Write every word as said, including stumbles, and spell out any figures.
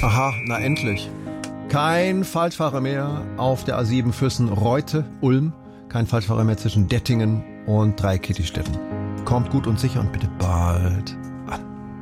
Aha, na endlich. Kein Falschfahrer mehr auf der A sieben Füssen-Reute, Ulm. Kein Falschfahrer mehr zwischen Dettingen und Dreieckigstetten. Kommt gut und sicher und bitte bald.